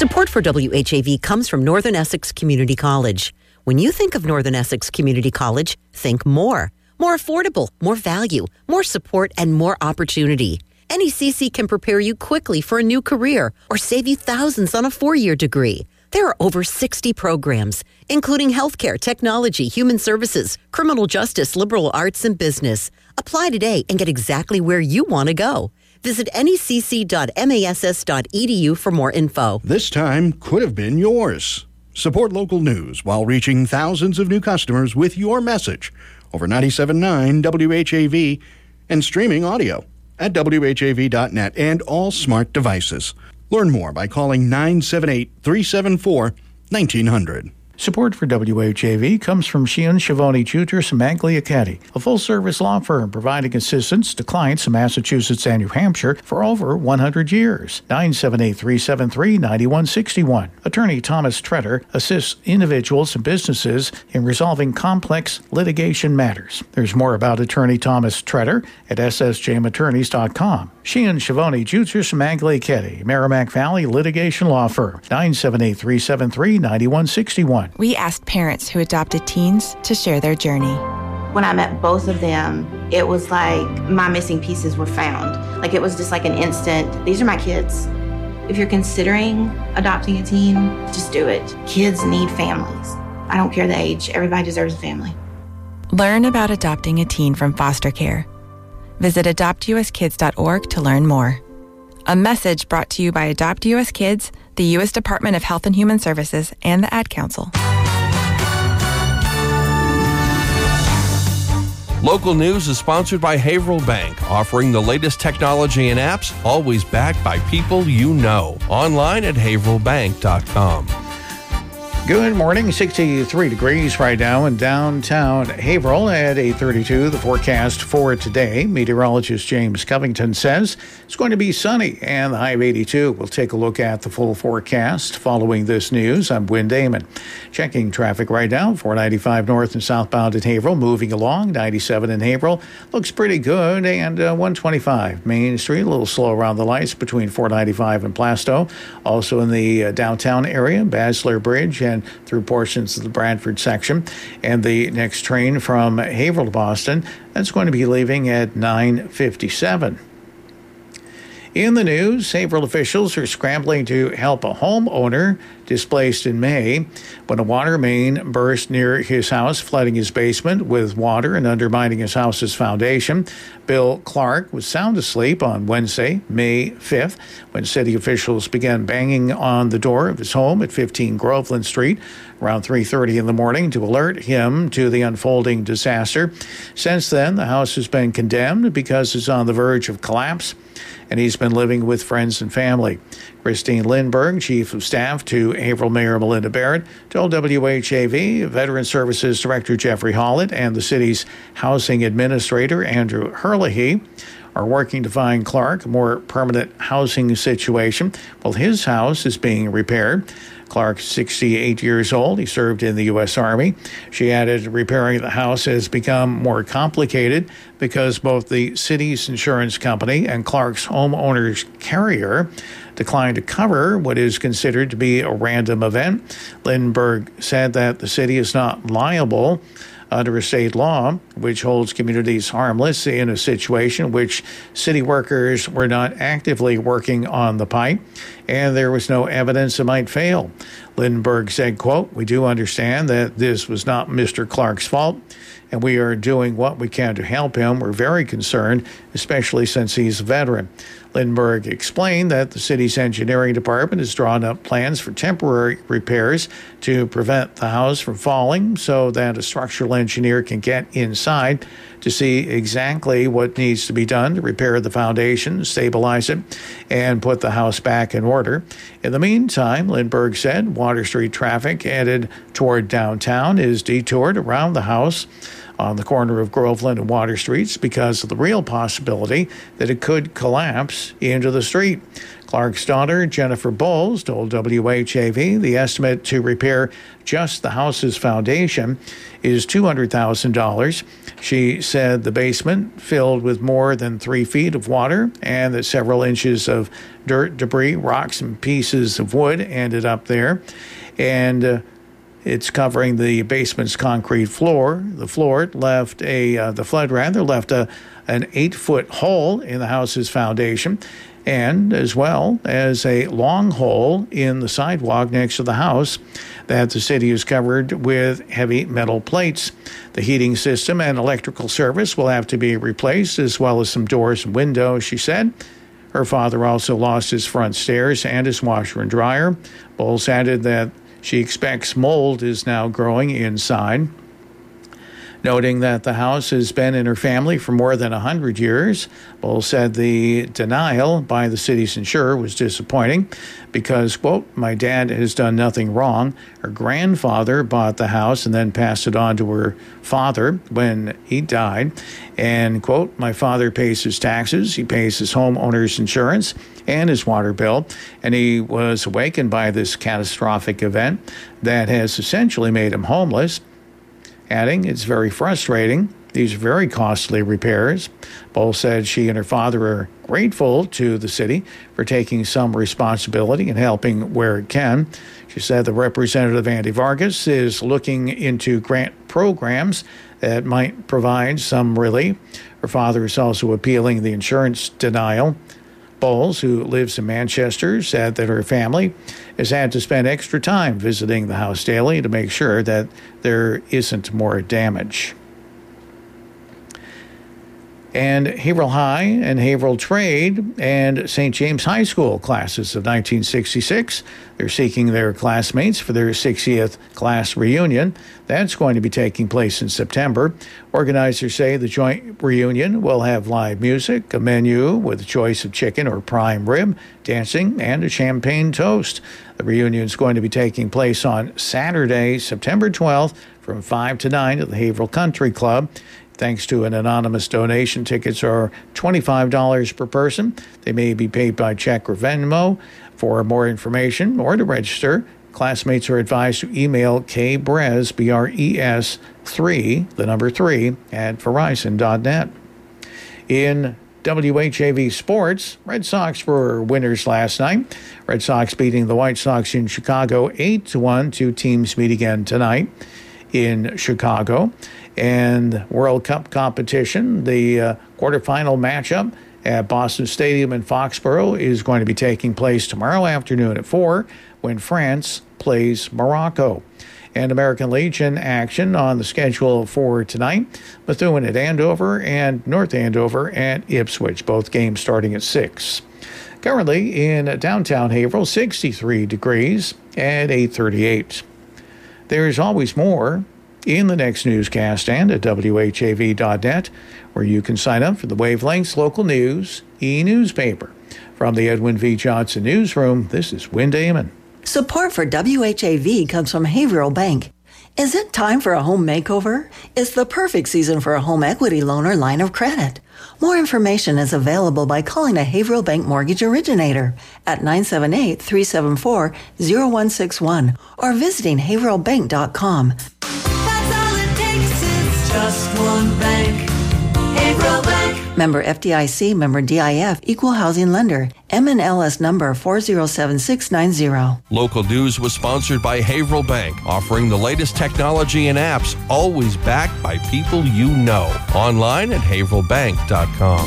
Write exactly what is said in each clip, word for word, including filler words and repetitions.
Support for W H A V comes from Northern Essex Community College. When you think of Northern Essex Community College, think more. More affordable, more value, more support, and more opportunity. N E C C can prepare you quickly for a new career or save you thousands on a four-year degree. There are over sixty programs, including healthcare, technology, human services, criminal justice, liberal arts, and business. Apply today and get exactly where you want to go. Visit N E C C dot mass dot e d u for more info. This time could have been yours. Support local news while reaching thousands of new customers with your message over ninety-seven point nine W H A V and streaming audio at W H A V dot net and all smart devices. Learn more by calling nine seven eight, three seven four, one nine zero zero. Support for W H A V comes from Sheehan, Schiavone, Juters, and Magliacchetti, a full-service law firm providing assistance to clients in Massachusetts and New Hampshire for over one hundred years. nine seven eight, three seven three, nine one six one. Attorney Thomas Tretter assists individuals and businesses in resolving complex litigation matters. There's more about Attorney Thomas Tretter at s s j m attorneys dot com. Sheehan, Schiavone, Juters, and Magliacchetti, Merrimack Valley Litigation Law Firm, nine seven eight, three seven three, nine one six one. We asked parents who adopted teens to share their journey. When I met both of them, it was like my missing pieces were found. Like it was just like an instant, these are my kids. If you're considering adopting a teen, just do it. Kids need families. I don't care the age, everybody deserves a family. Learn about adopting a teen from foster care. Visit adopt u s kids dot org to learn more. A message brought to you by Adopt U S Kids, the U S Department of Health and Human Services, and the Ad Council. Local news is sponsored by Haverhill Bank, offering the latest technology and apps, always backed by people you know. Online at haverhill bank dot com. Good morning, sixty-three degrees right now in downtown Haverhill at eight thirty-two. The forecast for today, meteorologist James Covington says it's going to be sunny and the high of eighty-two. We'll take a look at the full forecast following this news. I'm Wynn Damon. Checking traffic right now, four ninety-five north and southbound at Haverhill, moving along. ninety-seven in Haverhill looks pretty good, and uh, one twenty-five Main Street, a little slow around the lights between four ninety-five and Plasto. Also in the uh, downtown area, Basler Bridge and through portions of the Bradford section. And the next train from Haverhill to Boston, that's going to be leaving at nine fifty-seven. In the news, Haverhill officials are scrambling to help a homeowner displaced in May when a water main burst near his house, flooding his basement with water and undermining his house's foundation. Bill Clark was sound asleep on Wednesday, May fifth, when city officials began banging on the door of his home at fifteen Groveland Street around three thirty in the morning to alert him to the unfolding disaster. Since then, the house has been condemned because it's on the verge of collapse, and he's been living with friends and family. Christine Lindberg, Chief of Staff to Haverhill Mayor Melinda Barrett, told W H A V Veteran Services Director Jeffrey Hollett and the city's Housing Administrator Andrew Herlihy are working to find Clark a more permanent housing situation while his house is being repaired. Clark's sixty-eight years old. He served in the U S Army. She added, repairing the house has become more complicated because both the city's insurance company and Clark's homeowner's carrier declined to cover what is considered to be a random event. Lindbergh said that the city is not liable under a state law, which holds communities harmless in a situation in which city workers were not actively working on the pipe, and there was no evidence it might fail. Lindbergh said, quote, "We do understand that this was not Mister Clark's fault, and we are doing what we can to help him. We're very concerned, especially since he's a veteran." Lindbergh explained that the city's engineering department has drawn up plans for temporary repairs to prevent the house from falling so that a structural engineer can get inside to see exactly what needs to be done to repair the foundation, stabilize it, and put the house back in order. In the meantime, Lindbergh said, Water Street traffic headed toward downtown is detoured around the house on the corner of Groveland and Water Streets because of the real possibility that it could collapse into the street. Clark's daughter, Jennifer Bowles, told W H A V the estimate to repair just the house's foundation is two hundred thousand dollars. She said the basement filled with more than three feet of water and that several inches of dirt, debris, rocks, and pieces of wood ended up there. And uh, it's covering the basement's concrete floor. The floor left a, uh, the flood rather, left a, an eight-foot hole in the house's foundation, and as well as a long hole in the sidewalk next to the house that the city has covered with heavy metal plates. The heating system and electrical service will have to be replaced, as well as some doors and windows, she said. Her father also lost his front stairs and his washer and dryer. Bowles added that she expects mold is now growing inside. Noting that the house has been in her family for more than one hundred years, Bowles said the denial by the city's insurer was disappointing because, quote, my dad has done nothing wrong. Her grandfather bought the house and then passed it on to her father when he died. And, quote, my father pays his taxes, he pays his homeowner's insurance and his water bill, and he was awakened by this catastrophic event that has essentially made him homeless. Adding, it's very frustrating. These are very costly repairs. Bowles said she and her father are grateful to the city for taking some responsibility and helping where it can. She said the Representative Andy Vargas is looking into grant programs that might provide some relief. Her father is also appealing the insurance denial. Bowles, who lives in Manchester, said that her family has had to spend extra time visiting the house daily to make sure that there isn't more damage. And Haverhill High and Haverhill Trade and Saint James High School classes of nineteen sixty-six, they're seeking their classmates for their sixtieth class reunion. That's going to be taking place in September. Organizers say the joint reunion will have live music, a menu with a choice of chicken or prime rib, dancing, and a champagne toast. The reunion is going to be taking place on Saturday, September twelfth from five to nine at the Haverhill Country Club. Thanks to an anonymous donation, tickets are twenty-five dollars per person. They may be paid by check or Venmo. For more information or to register, classmates are advised to email kbres, B R E S, three, the number three, at verizon dot net. In W H A V Sports, Red Sox were winners last night. Red Sox beating the White Sox in Chicago eight to one. Two teams meet again tonight in Chicago. And World Cup competition, the uh, quarterfinal matchup at Boston Stadium in Foxborough is going to be taking place tomorrow afternoon at four when France plays Morocco. And American Legion action on the schedule for tonight. Bethune at Andover and North Andover at Ipswich, both games starting at six. Currently in downtown Haverhill, sixty-three degrees at eight thirty-eight. There's always more in the next newscast and at W H A V dot net, where you can sign up for the Wavelengths Local News e-newspaper. From the Edwin V. Johnson Newsroom, this is Win Damon. Support for W H A V comes from Haverhill Bank. Is it time for a home makeover? It's the perfect season for a home equity loan or line of credit. More information is available by calling a Haverhill Bank mortgage originator at nine seven eight, three seven four, zero one six one or visiting haverhill bank dot com. Just one bank, Haverhill Bank. Member F D I C, member D I F, equal housing lender. M N L S number four zero seven six nine zero. Local news was sponsored by Haverhill Bank, offering the latest technology and apps, always backed by people you know. Online at haverhill bank dot com.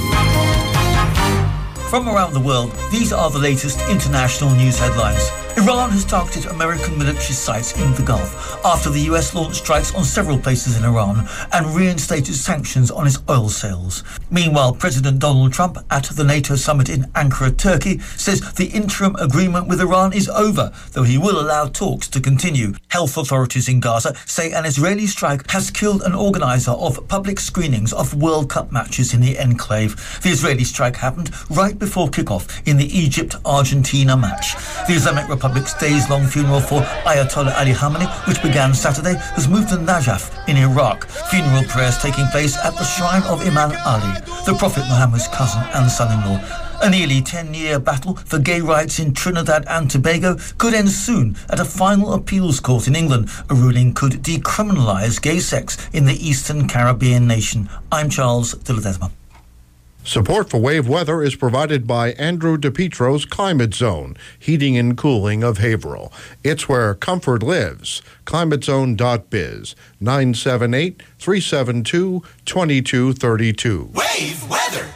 From around the world, these are the latest international news headlines. Iran has targeted American military sites in the Gulf after the U S launched strikes on several places in Iran and reinstated sanctions on its oil sales. Meanwhile, President Donald Trump at the NATO summit in Ankara, Turkey, says the interim agreement with Iran is over, though he will allow talks to continue. Health authorities in Gaza say an Israeli strike has killed an organizer of public screenings of World Cup matches in the enclave. The Israeli strike happened right before kickoff in the Egypt-Argentina match. The Islamic Republic's days-long funeral for Ayatollah Ali Khamenei, which began Saturday, has moved to Najaf in Iraq. Funeral prayers taking place at the shrine of Imam Ali, the Prophet Muhammad's cousin and son-in-law. A nearly ten-year battle for gay rights in Trinidad and Tobago could end soon at a final appeals court in England. A ruling could decriminalise gay sex in the Eastern Caribbean nation. I'm Charles de Ledesma. Support for Wave Weather is provided by Andrew DePietro's Climate Zone, heating and cooling of Haverhill. It's where comfort lives. climatezone dot biz, nine seven eight, three seven two, two two three two. Wave Weather.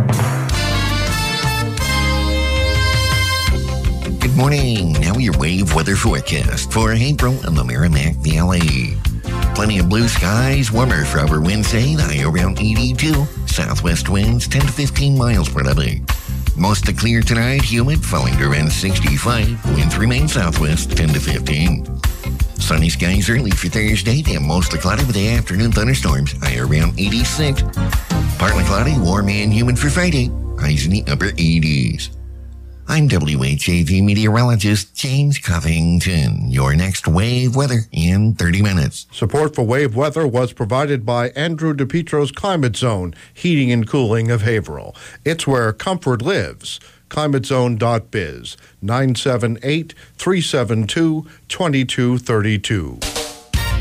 Good morning. Now your Wave Weather forecast for Haverhill and the Merrimack Valley. Plenty of blue skies, warmer for over Wednesday, high around eighty-two. Southwest winds ten to fifteen miles per hour. Mostly clear tonight, humid, falling to around sixty-five. Winds remain southwest ten to fifteen. Sunny skies early for Thursday, then mostly cloudy with the afternoon thunderstorms, high around eighty-six. Partly cloudy, warm and humid for Friday, highs in the upper eighties. I'm W H A V meteorologist James Covington. Your next Wave Weather in thirty minutes. Support for Wave Weather was provided by Andrew DePietro's Climate Zone, heating and cooling of Haverhill. It's where comfort lives. climatezone dot biz, nine seven eight, three seven two, two two three two.